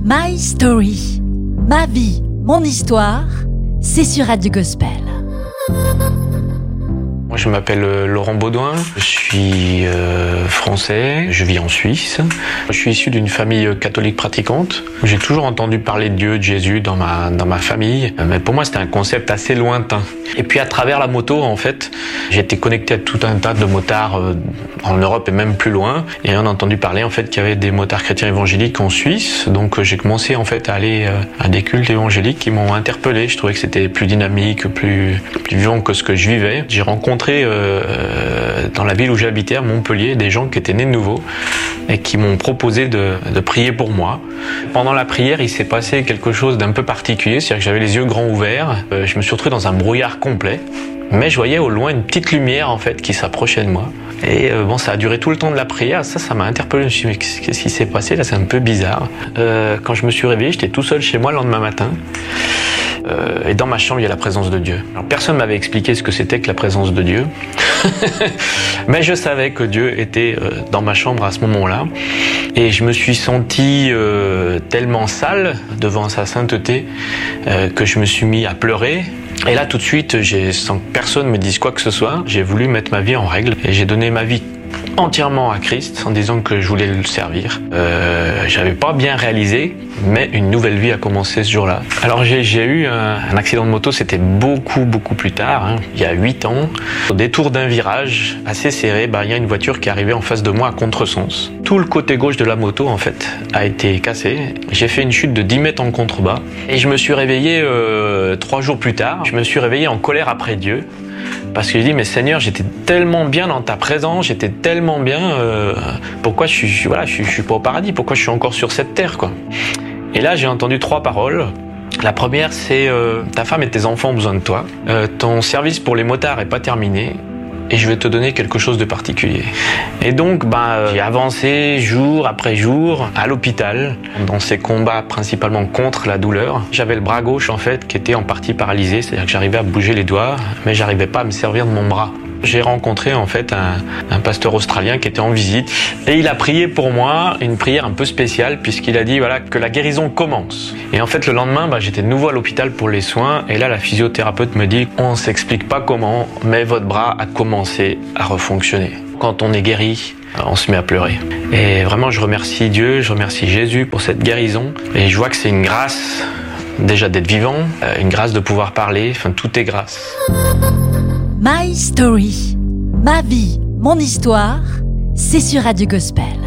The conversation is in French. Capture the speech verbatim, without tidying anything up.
My Story, ma vie, mon histoire, c'est sur Radio Gospel. Moi, je m'appelle Laurent Baudouin, je suis euh, français, je vis en Suisse. Je suis issu d'une famille catholique pratiquante. J'ai toujours entendu parler de Dieu, de Jésus dans ma, dans ma famille, mais pour moi c'était un concept assez lointain. Et puis à travers la moto, en fait, j'ai été connecté à tout un tas de motards euh, en Europe et même plus loin. Et on a entendu parler en fait qu'il y avait des motards chrétiens évangéliques en Suisse. Donc j'ai commencé en fait à aller euh, à des cultes évangéliques qui m'ont interpellé. Je trouvais que c'était plus dynamique, plus, plus vivant que ce que je vivais. J'ai rencontré euh, dans la ville où j'habitais, à Montpellier, des gens qui étaient nés de nouveau et qui m'ont proposé de, de prier pour moi. Pendant la prière, il s'est passé quelque chose d'un peu particulier, c'est-à-dire que j'avais les yeux grands ouverts. Euh, je me suis retrouvé dans un brouillard complet, mais je voyais au loin une petite lumière en fait qui s'approchait de moi. Et euh, bon, ça a duré tout le temps de la prière. Ça, ça m'a interpellé. Je me suis dit, mais qu'est-ce qui s'est passé là? C'est un peu bizarre. Euh, quand je me suis réveillé, j'étais tout seul chez moi le lendemain matin. Euh, et dans ma chambre, il y a la présence de Dieu. Alors, personne ne m'avait expliqué ce que c'était que la présence de Dieu. Mais je savais que Dieu était euh, dans ma chambre à ce moment-là. Et je me suis senti euh, tellement sale devant sa sainteté euh, que je me suis mis à pleurer. Et là, tout de suite, j'ai, sans que personne me dise quoi que ce soit, j'ai voulu mettre ma vie en règle. Et j'ai donné ma vie entièrement à Christ en disant que je voulais le servir. Euh, j'avais pas bien réalisé, mais une nouvelle vie a commencé ce jour-là. Alors j'ai, j'ai eu un, un accident de moto, c'était beaucoup beaucoup plus tard, hein, il y a huit ans. Au détour d'un virage assez serré, bah, il y a une voiture qui arrivait en face de moi à contresens. Tout le côté gauche de la moto en fait a été cassé. J'ai fait une chute de dix mètres en contrebas et je me suis réveillé euh, trois jours plus tard. Je me suis réveillé en colère après Dieu. Parce que je dis, mais Seigneur, j'étais tellement bien dans ta présence, j'étais tellement bien, euh, pourquoi je suis, je, voilà, je, je suis pas au paradis, pourquoi je suis encore sur cette terre, quoi. Et là, j'ai entendu trois paroles. La première, c'est euh, ta femme et tes enfants ont besoin de toi, euh, ton service pour les motards est pas terminé, et je vais te donner quelque chose de particulier. Et donc, ben, j'ai avancé jour après jour à l'hôpital, dans ces combats principalement contre la douleur. J'avais le bras gauche, en fait, qui était en partie paralysé, c'est-à-dire que j'arrivais à bouger les doigts, mais j'arrivais pas à me servir de mon bras. J'ai rencontré, en fait, un, un pasteur australien qui était en visite, et il a prié pour moi, une prière un peu spéciale, puisqu'il a dit, voilà, que la guérison commence. Et en fait, le lendemain, ben, j'étais de nouveau à l'hôpital pour les soins, et là, la physiothérapeute me dit, on s'explique pas comment, mais votre bras a commencé à refonctionner. Quand on est guéri, on se met à pleurer. Et vraiment, je remercie Dieu, je remercie Jésus pour cette guérison. Et je vois que c'est une grâce, déjà d'être vivant, une grâce de pouvoir parler, enfin, tout est grâce. My Story, ma vie, mon histoire, c'est sur Radio Gospel.